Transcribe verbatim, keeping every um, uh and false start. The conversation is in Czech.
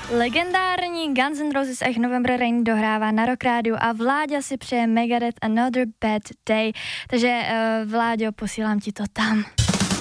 Legendární Guns N' Roses Ech November Rain dohrává na Rock Rádiu a Vláďa si přeje Megadeth Another Bad Day. Takže uh, Vláďo, posílám ti to tam.